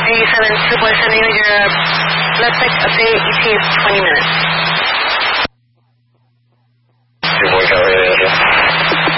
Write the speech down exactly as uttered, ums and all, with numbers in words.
G seven two point seven, your left side update, E T is twenty minutes.